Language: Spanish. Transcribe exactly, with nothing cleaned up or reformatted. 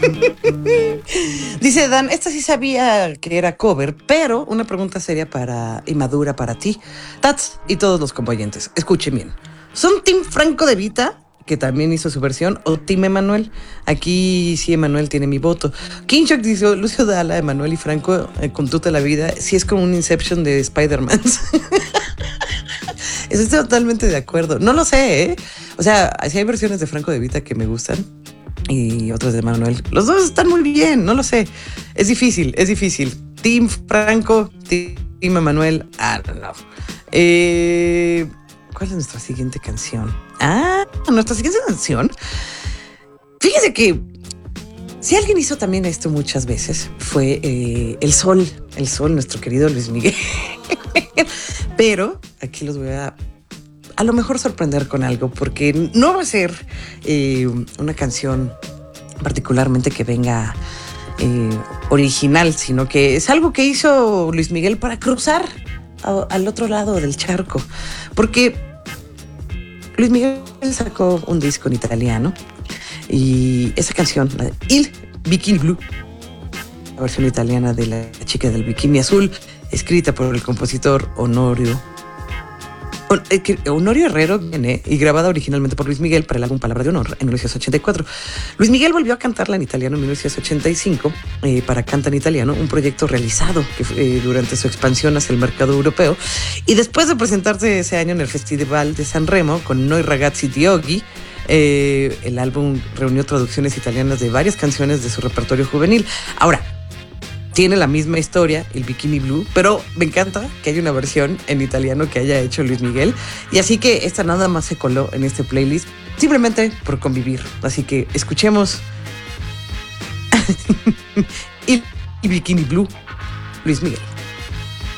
Dice Dan, esta sí sabía que era cover, pero una pregunta seria para y madura para ti, Tats y todos los componentes. Escuchen bien. ¿Son Team Franco De Vita, que también hizo su versión, o Team Emanuel? Aquí sí Emanuel tiene mi voto. Kinchok dice, Lucio Dalla, Emanuel y Franco, eh, con toda la vida, sí es como un Inception de Spider-Man. Estoy totalmente de acuerdo. No lo sé, ¿eh? O sea, sí hay versiones de Franco De Vita que me gustan y otras de Manuel. Los dos están muy bien, no lo sé. Es difícil, es difícil. Team Franco, Team Emanuel, I don't know. Eh, ¿Cuál es nuestra siguiente canción? Ah, nuestra siguiente canción. Fíjese que si alguien hizo también esto muchas veces, fue eh, El Sol, El Sol, nuestro querido Luis Miguel. Pero aquí los voy a a lo mejor sorprender con algo, porque no va a ser eh, una canción particularmente que venga eh, original, sino que es algo que hizo Luis Miguel para cruzar a, al otro lado del charco. Porque Luis Miguel sacó un disco en italiano y esa canción, la de Il Bikini Blu, la versión italiana de La chica del bikini azul, escrita por el compositor Honorio Honorio Herrero viene y grabada originalmente por Luis Miguel para el álbum Palabra de Honor en mil novecientos ochenta y cuatro. Luis Miguel volvió a cantarla en italiano en mil novecientos ochenta y cinco eh, para Canta en Italiano, un proyecto realizado que, eh, durante su expansión hacia el mercado europeo. Y después de presentarse ese año en el Festival de Sanremo con Noi ragazzi di oggi, eh, el álbum reunió traducciones italianas de varias canciones de su repertorio juvenil. Ahora, tiene la misma historia, el Bikini Blue, pero me encanta que haya una versión en italiano que haya hecho Luis Miguel. Y así que esta nada más se coló en este playlist, simplemente por convivir. Así que escuchemos el Bikini Blue, Luis Miguel.